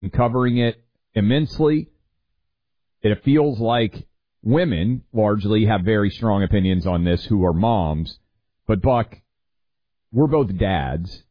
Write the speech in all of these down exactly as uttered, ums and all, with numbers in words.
and covering it immensely. It feels like women largely have very strong opinions on this who are moms. But, Buck, we're both dads.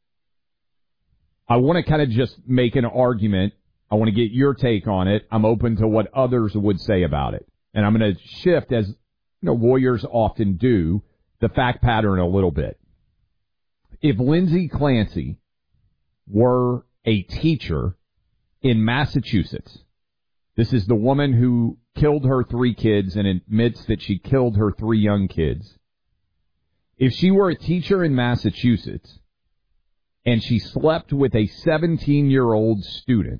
I want to kind of just make an argument. I want to get your take on it. I'm open to what others would say about it. And I'm going to shift, as you know, lawyers often do, the fact pattern a little bit. If Lindsay Clancy were a teacher in Massachusetts, this is the woman who killed her three kids and admits that she killed her three young kids. If she were a teacher in Massachusetts and she slept with a seventeen-year-old student,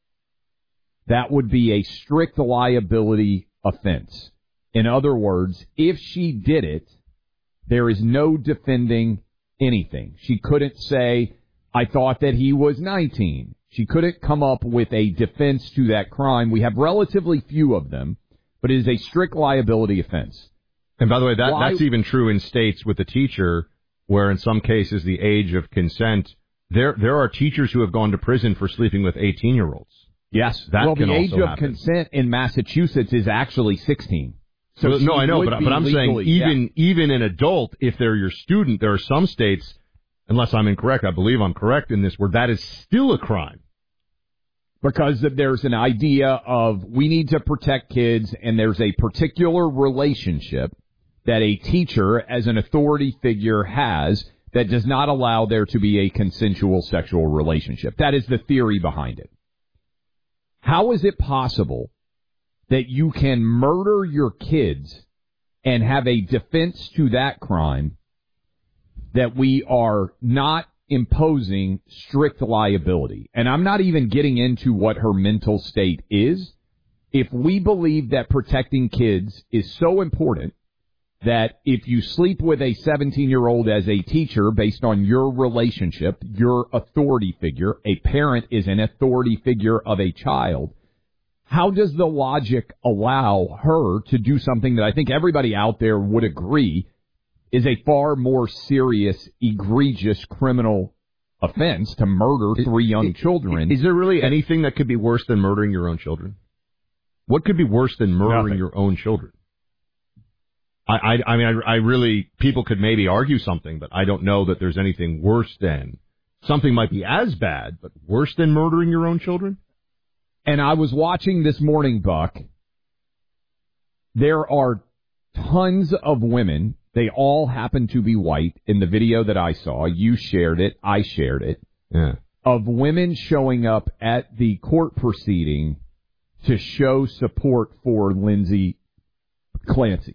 that would be a strict liability offense. In other words, if she did it, there is no defending anything. She couldn't say, I thought that he was nineteen. She couldn't come up with a defense to that crime. We have relatively few of them, but it is a strict liability offense. And by the way, that, Why? that's even true in states with the teacher, where in some cases the age of consent, there there are teachers who have gone to prison for sleeping with eighteen-year-olds. Yes, that well, can the age also of happen. consent in Massachusetts is actually sixteen. So well, no, I know, but, but I'm legally, saying even yeah. even an adult, if they're your student, there are some states, unless I'm incorrect, I believe I'm correct in this, where that is still a crime. Because there's an idea of we need to protect kids, and there's a particular relationship that a teacher as an authority figure has that does not allow there to be a consensual sexual relationship. That is the theory behind it. How is it possible that you can murder your kids and have a defense to that crime that we are not imposing strict liability? And I'm not even getting into what her mental state is. If we believe that protecting kids is so important that if you sleep with a seventeen-year-old as a teacher based on your relationship, your authority figure, a parent is an authority figure of a child, how does the logic allow her to do something that I think everybody out there would agree is a far more serious, egregious criminal offense to murder three young children? Is there really anything that could be worse than murdering your own children? What could be worse than murdering Nothing. your own children? I, I, I mean, I, I really, people could maybe argue something, but I don't know that there's anything worse than, something might be as bad, but worse than murdering your own children? And I was watching this morning, Buck. There are tons of women. They all happen to be white in the video that I saw. You shared it. I shared it. Yeah. Of women showing up at the court proceeding to show support for Lindsay Clancy.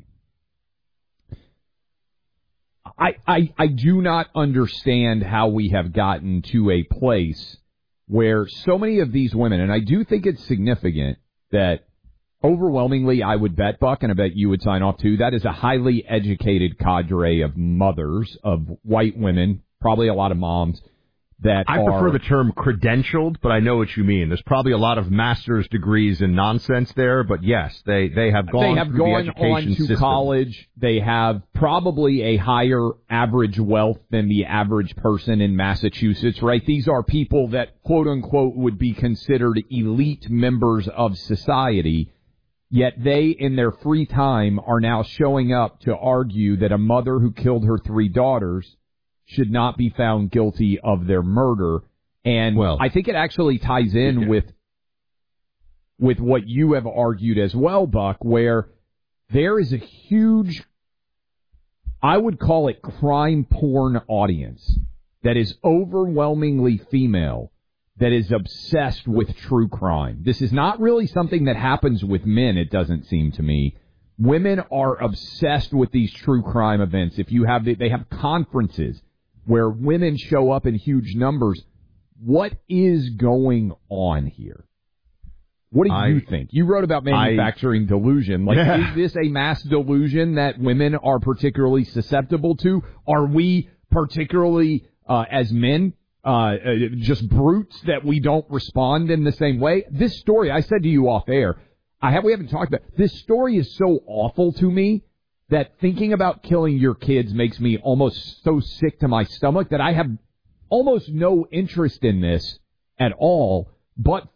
I, I, I do not understand how we have gotten to a place where so many of these women, and I do think it's significant that overwhelmingly I would bet, Buck, and I bet you would sign off too, that is a highly educated cadre of mothers, of white women, probably a lot of moms, that I are... prefer the term credentialed, but I know what you mean. There's probably a lot of master's degrees and nonsense there, but yes, they, they have gone they have through gone the education on to system. college. They have probably a higher average wealth than the average person in Massachusetts, right? These are people that, quote unquote, would be considered elite members of society, yet they, in their free time, are now showing up to argue that a mother who killed her three daughters should not be found guilty of their murder. And well, I think it actually ties in yeah. with with what you have argued as well, Buck, where there is a huge, I would call it crime porn audience that is overwhelmingly female, that is obsessed with true crime. This is not really something that happens with men, it doesn't seem to me. Women are obsessed with these true crime events. If you have, they have conferences where women show up in huge numbers. What is going on here? What do I, you think? You wrote about manufacturing I, delusion. Like, yeah. is this a mass delusion that women are particularly susceptible to? Are we particularly, uh, as men, uh, just brutes that we don't respond in the same way? This story, I said to you off air, I have, we haven't talked about, this story is so awful to me that thinking about killing your kids makes me almost so sick to my stomach that I have almost no interest in this at all. but